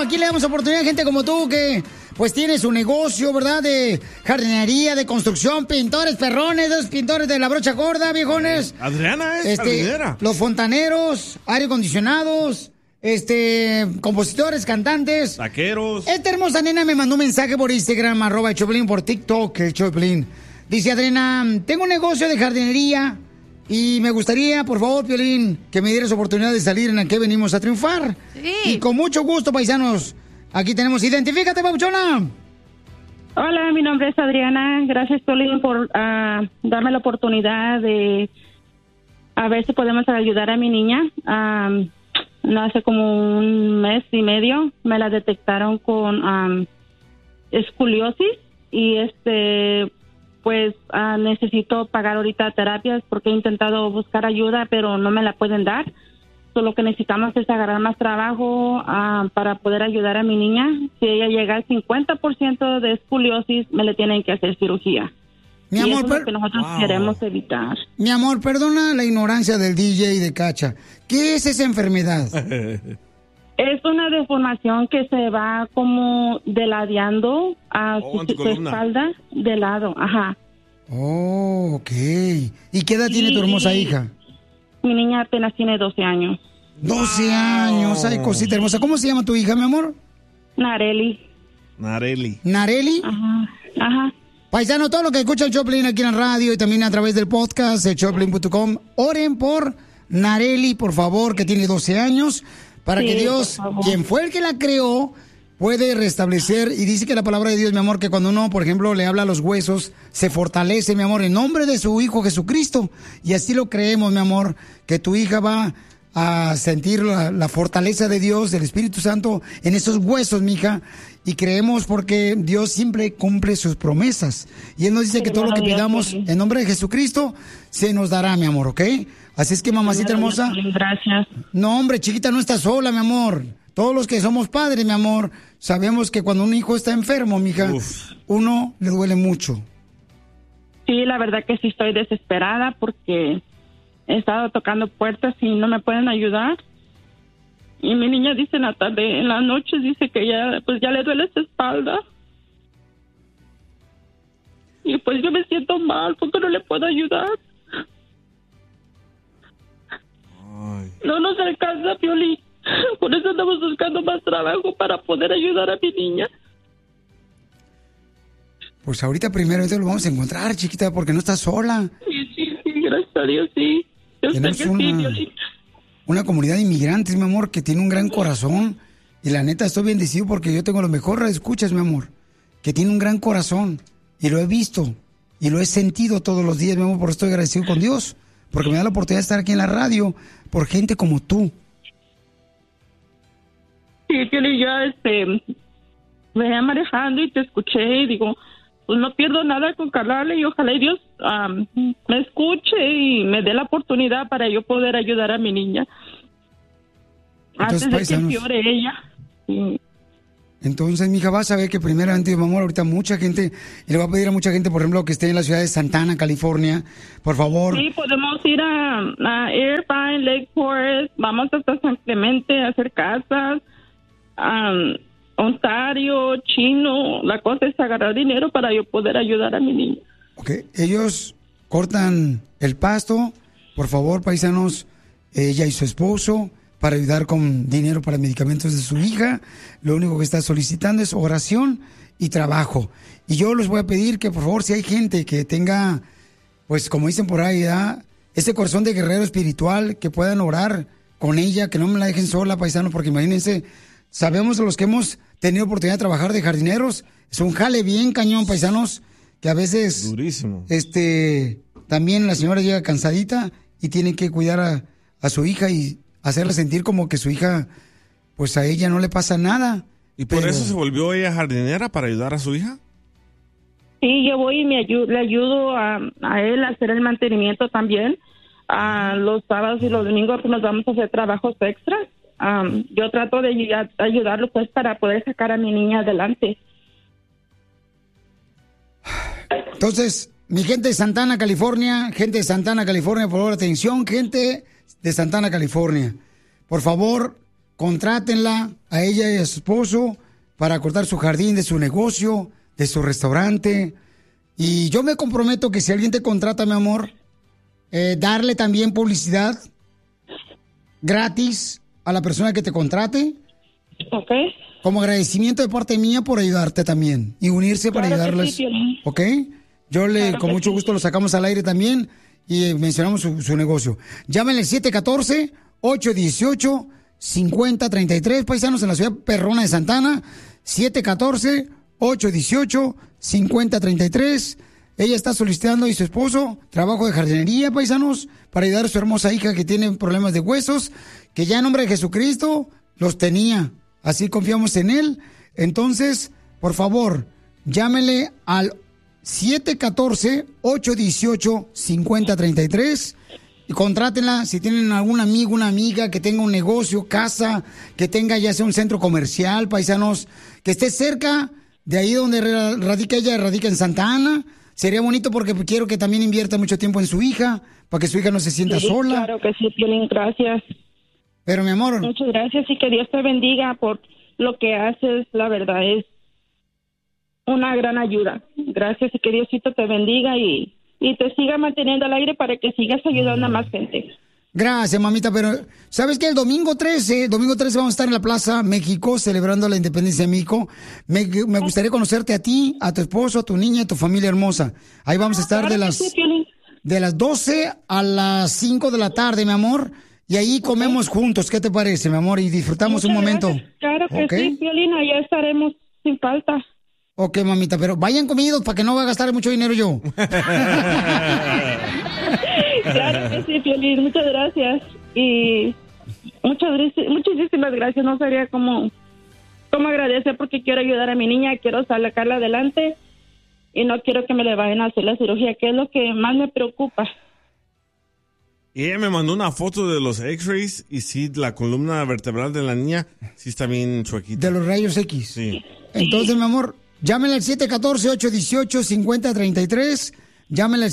aquí le damos oportunidad a gente como tú que pues tiene su negocio, ¿verdad? De jardinería, de construcción, pintores perrones, esos pintores de la brocha gorda, viejones. Adriana es jardinera. Los fontaneros, aire acondicionados, compositores, cantantes. Taqueros. Esta hermosa nena me mandó un mensaje por Instagram, @ Choplin, por TikTok, el Choplin. Dice, Adriana, tengo un negocio de jardinería y me gustaría, por favor, Piolín, que me dieras oportunidad de salir en la que venimos a triunfar. Sí. Y con mucho gusto, paisanos. Aquí tenemos, identifícate, papuchona. Hola, mi nombre es Adriana. Gracias, Piolín, por darme la oportunidad de a ver si podemos ayudar a mi niña. No hace como un mes y medio me la detectaron con escoliosis y pues necesito pagar ahorita terapias porque he intentado buscar ayuda pero no me la pueden dar. Lo que necesitamos es agarrar más trabajo para poder ayudar a mi niña. Si ella llega al 50% de escoliosis, me le tienen que hacer cirugía. Mi Y amor, eso es lo que nosotros queremos evitar. Mi amor, perdona la ignorancia del DJ y de Cacha. ¿Qué es esa enfermedad? Es una deformación que se va como deladeando a su espalda de lado, ajá. Oh, ok. ¿Y qué edad tiene tu hermosa hija? Mi niña apenas tiene 12 años. 12 años, ay, cosita hermosa. ¿Cómo se llama tu hija, mi amor? Nareli. ¿Nareli? Ajá. Paisano, todo lo que escucha el Choplin aquí en la radio y también a través del podcast, el choplin.com, oren por Nareli, por favor, que tiene 12 años, para que Dios, quien fue el que la creó, puede restablecer. Y dice que la palabra de Dios, mi amor, que cuando uno, por ejemplo, le habla a los huesos, se fortalece, mi amor, en nombre de su Hijo Jesucristo. Y así lo creemos, mi amor, que tu hija va a sentir la fortaleza de Dios, del Espíritu Santo, en esos huesos, mija. Y creemos porque Dios siempre cumple sus promesas. Y Él nos dice que todo lo que pidamos en nombre de Jesucristo se nos dará, mi amor, ¿ok? Así es que, mamacita hermosa. Gracias. No, hombre, chiquita, no estás sola, mi amor. Todos los que somos padres, mi amor, sabemos que cuando un hijo está enfermo, mija, uno le duele mucho. Sí, la verdad que sí estoy desesperada porque he estado tocando puertas y no me pueden ayudar. Y mi niña dice en la tarde, en las noches dice que ya le duele esa espalda. Y pues yo me siento mal porque no le puedo ayudar. No nos alcanza, Piolín. Por eso andamos buscando más trabajo para poder ayudar a mi niña. Pues ahorita primero lo vamos a encontrar, chiquita, porque no estás sola. Sí, gracias a Dios, sí. Yo sé Tenemos que sí, Piolín. una comunidad de inmigrantes, mi amor, que tiene un gran corazón. Y la neta, estoy bendecido porque yo tengo los mejores escuchas, mi amor, que tiene un gran corazón. Y lo he visto y lo he sentido todos los días, mi amor, por eso estoy agradecido con Dios. Porque me da la oportunidad de estar aquí en la radio por gente como tú. Sí, Piolín, yo venía manejando y te escuché y digo, pues no pierdo nada con calarle y ojalá y Dios me escuche y me dé la oportunidad para yo poder ayudar a mi niña. Entonces, antes de paisanos, que empeore ella. Sí. Entonces, mija, vas a ver que primeramente, mi amor, ahorita mucha gente, y le voy a pedir a mucha gente, por ejemplo, que esté en la ciudad de Santana, California, por favor. Sí, podemos ir a Irvine, Lake Forest, vamos hasta San Clemente a hacer casas, Ontario, Chino. La cosa es agarrar dinero para yo poder ayudar a mi niña. Ok, ellos cortan el pasto, por favor, paisanos, ella y su esposo, para ayudar con dinero para medicamentos de su hija. Lo único que está solicitando es oración y trabajo. Y yo les voy a pedir que, por favor, si hay gente que tenga, pues, como dicen por ahí, ¿verdad?, ese corazón de guerrero espiritual, que puedan orar con ella, que no me la dejen sola, paisanos, porque imagínense, sabemos los que hemos tenido oportunidad de trabajar de jardineros, es un jale bien cañón, paisanos, que a veces... Durísimo. También la señora llega cansadita y tiene que cuidar a su hija y hacerla sentir como que su hija, pues a ella no le pasa nada. ¿Y por eso se volvió ella jardinera, para ayudar a su hija? Sí, yo voy y le ayudo a él a hacer el mantenimiento también. Los sábados y los domingos pues, nos vamos a hacer trabajos extras. Yo trato de ayudarlo pues para poder sacar a mi niña adelante. Entonces, mi gente de Santana, California, por favor, atención, gente de Santana, California. Por favor, contrátenla a ella y a su esposo para cortar su jardín de su negocio, de su restaurante. Y yo me comprometo que si alguien te contrata, mi amor, darle también publicidad gratis a la persona que te contrate. Ok. Como agradecimiento de parte mía por ayudarte también y unirse para ayudarles. Sí, ¿Ok? Yo con mucho gusto lo sacamos al aire también y mencionamos su negocio. Llámenle al 714-818-5033, paisanos, en la ciudad perrona de Santana. 714-818-5033. Ella está solicitando y su esposo trabajo de jardinería, paisanos, para ayudar a su hermosa hija que tiene problemas de huesos, que ya en nombre de Jesucristo los tenía. Así confiamos en él. Entonces, por favor, llámele al 714-818-5033 y contrátenla si tienen algún amigo, una amiga que tenga un negocio, casa, que tenga ya sea un centro comercial, paisanos, que esté cerca de ahí donde radica ella, radica en Santa Ana. Sería bonito porque quiero que también invierta mucho tiempo en su hija, para que su hija no se sienta sola. Claro que sí, Piolín, gracias. Pero, mi amor... Muchas gracias y que Dios te bendiga por lo que haces. La verdad es una gran ayuda. Gracias y que Diosito te bendiga y te siga manteniendo al aire para que sigas ayudando a más gente. Gracias, mamita, pero ¿sabes qué? El domingo 13 vamos a estar en la Plaza México celebrando la independencia de México. Me gustaría conocerte a ti, a tu esposo, a tu niña, a tu familia hermosa. Ahí vamos a estar de las 12 a las 5 de la tarde, mi amor. Y ahí comemos juntos, ¿qué te parece, mi amor? Y disfrutamos un momento. Gracias. Claro que sí, Piolín, ya estaremos sin falta. Ok, mamita, pero vayan comidos para que no va a gastar mucho dinero yo. Claro que sí, Piolín, muchas gracias. Y muchísimas gracias. No sabría cómo agradecer porque quiero ayudar a mi niña, quiero sacarla adelante y no quiero que me le vayan a hacer la cirugía, que es lo que más me preocupa. Y ella me mandó una foto de los X-rays y sí, la columna vertebral de la niña sí está bien chuequita. De los rayos X. Sí. Entonces, mi amor, llámenle al 714-818-5033. Llámenle al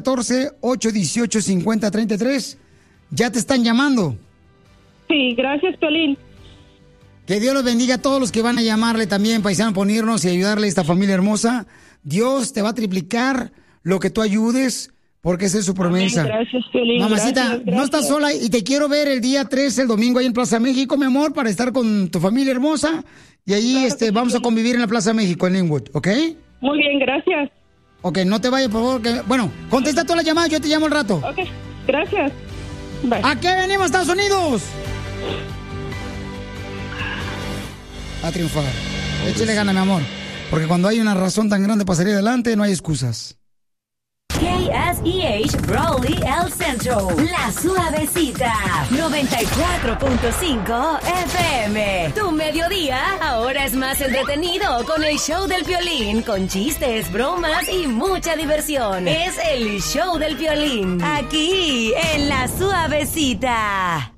714-818-5033. Ya te están llamando. Sí, gracias, Piolín. Que Dios los bendiga a todos los que van a llamarle también, paisano, ponernos y ayudarle a esta familia hermosa. Dios te va a triplicar lo que tú ayudes, porque esa es su promesa. Amén, gracias, Piolín. Mamacita, gracias. No estás sola y te quiero ver el día 3, el domingo, ahí en Plaza México, mi amor, para estar con tu familia hermosa. Y ahí vamos a convivir en la Plaza México, en Linwood, ¿ok? Muy bien, gracias. Ok, no te vayas, por favor. Bueno, contesta todas las llamadas, yo te llamo al rato. Ok, gracias. Bye. ¿A qué venimos, Estados Unidos? A triunfar. Échale gana, mi amor. Porque cuando hay una razón tan grande para salir adelante, no hay excusas. KSEH Brawley El Centro, La Suavecita, 94.5 FM. Tu mediodía ahora es más entretenido con el show del Piolín, con chistes, bromas y mucha diversión. Es el show del Piolín, aquí en La Suavecita.